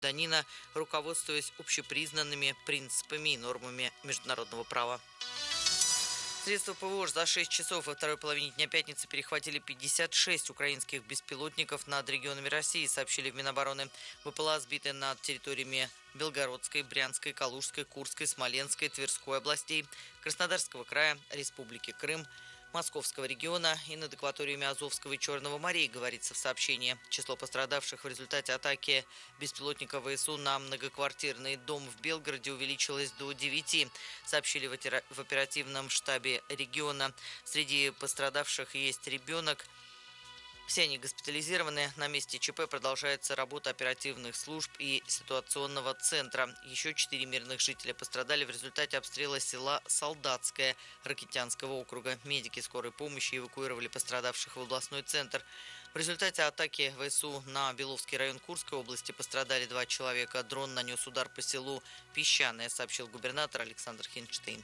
гражданина, руководствуясь общепризнанными принципами и нормами международного права. Средства ПВО за 6 часов во второй половине дня пятницы перехватили 56 украинских беспилотников над регионами России, сообщили в Минобороны. ВПЛА сбиты над территориями Белгородской, Брянской, Калужской, Курской, Смоленской, Тверской областей, Краснодарского края, Республики Крым, Московского региона и над акваториями Азовского и Черного морей, говорится в сообщении. Число пострадавших в результате атаки беспилотника ВСУ на многоквартирный дом в Белгороде увеличилось до 9, сообщили в оперативном штабе региона. Среди пострадавших есть ребенок. Все они госпитализированы. На месте ЧП продолжается работа оперативных служб и ситуационного центра. Еще 4 мирных жителя пострадали в результате обстрела села Солдатское Ракитянского округа. Медики скорой помощи эвакуировали пострадавших в областной центр. В результате атаки ВСУ на Беловский район Курской области пострадали 2 человека. Дрон нанес удар по селу Песчаное, сообщил губернатор Александр Хинштейн.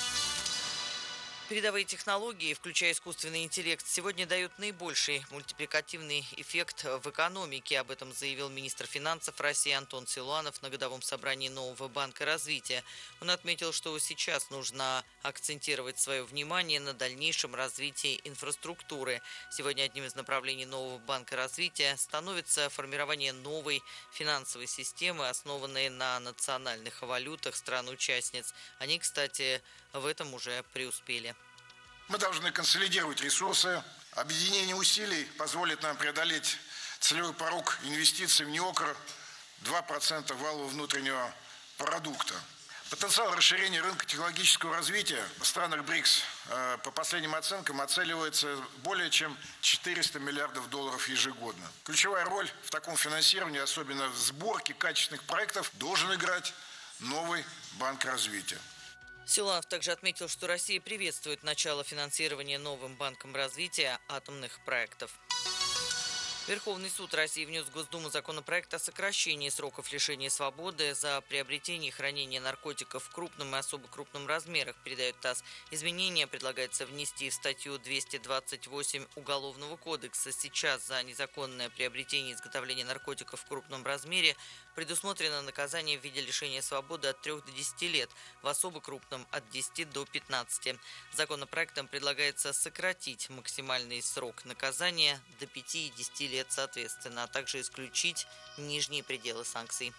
Передовые технологии, включая искусственный интеллект, сегодня дают наибольший мультипликативный эффект в экономике. Об этом заявил министр финансов России Антон Силуанов на годовом собрании нового банка развития. Он отметил, что сейчас нужно акцентировать свое внимание на дальнейшем развитии инфраструктуры. Сегодня одним из направлений нового банка развития становится формирование новой финансовой системы, основанной на национальных валютах стран-участниц. Они, кстати, в этом уже преуспели. Мы должны консолидировать ресурсы. Объединение усилий позволит нам преодолеть целевой порог инвестиций в НИОКР 2% валового внутреннего продукта. Потенциал расширения рынка технологического развития в странах БРИКС по последним оценкам оценивается более чем $400 миллиардов ежегодно. Ключевая роль в таком финансировании, особенно в сборке качественных проектов, должен играть новый банк развития. Силуанов также отметил, что Россия приветствует начало финансирования новым банком развития атомных проектов. Верховный суд России внес в Госдуму законопроект о сокращении сроков лишения свободы за приобретение и хранение наркотиков в крупном и особо крупном размерах, передает ТАСС. Изменения предлагается внести в статью 228 Уголовного кодекса. Сейчас за незаконное приобретение и изготовление наркотиков в крупном размере предусмотрено наказание в виде лишения свободы от 3 до 10 лет, в особо крупном от 10 до 15. Законопроектом предлагается сократить максимальный срок наказания до 5 и 10 лет соответственно, а также исключить нижние пределы санкций.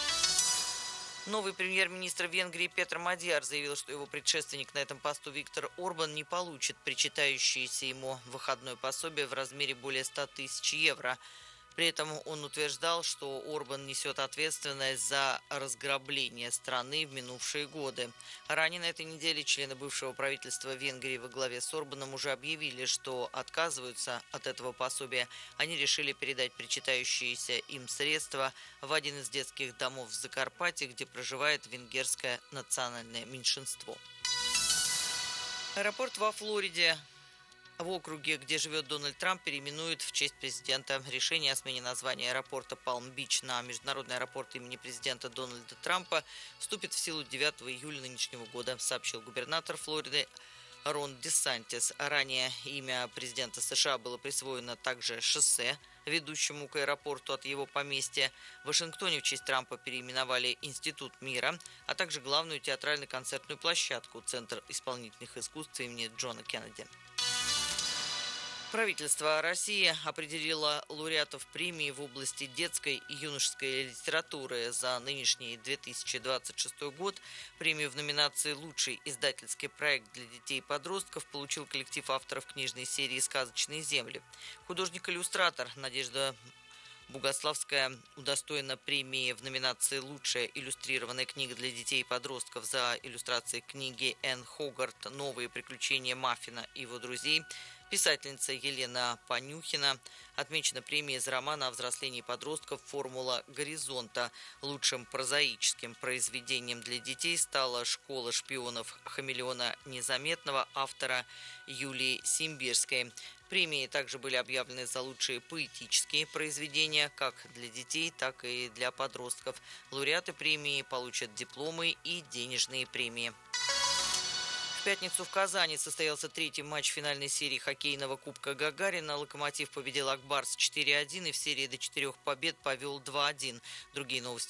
Новый премьер-министр Венгрии Петр Мадьяр заявил, что его предшественник на этом посту Виктор Орбан не получит причитающееся ему выходное пособие в размере более 100 тысяч евро. При этом он утверждал, что Орбан несет ответственность за разграбление страны в минувшие годы. Ранее на этой неделе члены бывшего правительства Венгрии во главе с Орбаном уже объявили, что отказываются от этого пособия. Они решили передать причитающиеся им средства в один из детских домов в Закарпатье, где проживает венгерское национальное меньшинство. Аэропорт во Флориде в округе, где живет Дональд Трамп, переименуют в честь президента. Решение о смене названия аэропорта Палм-Бич на международный аэропорт имени президента Дональда Трампа вступит в силу 9 июля нынешнего года, сообщил губернатор Флориды Рон Десантис. Ранее имя президента США было присвоено также шоссе, ведущему к аэропорту от его поместья. В Вашингтоне в честь Трампа переименовали Институт мира, а также главную театрально-концертную площадку Центр исполнительных искусств имени Джона Кеннеди. Правительство России определило лауреатов премии в области детской и юношеской литературы за нынешний 2026 год. Премию в номинации «Лучший издательский проект для детей и подростков» получил коллектив авторов книжной серии «Сказочные земли». Художник-иллюстратор Надежда Бугославская удостоена премии в номинации «Лучшая иллюстрированная книга для детей и подростков» за иллюстрации книги Энн Хогарт «Новые приключения Маффина и его друзей». Писательница Елена Панюхина отмечена премией за роман о взрослении подростков «Формула горизонта». Лучшим прозаическим произведением для детей стала «Школа шпионов Хамелеона Незаметного» автора Юлии Симбирской. Премии также были объявлены за лучшие поэтические произведения как для детей, так и для подростков. Лауреаты премии получат дипломы и денежные премии. В пятницу в Казани состоялся третий матч финальной серии хоккейного Кубка Гагарина. «Локомотив» победил «Ак Барс» 4-1 и в серии до 4 побед повел 2-1. Другие новости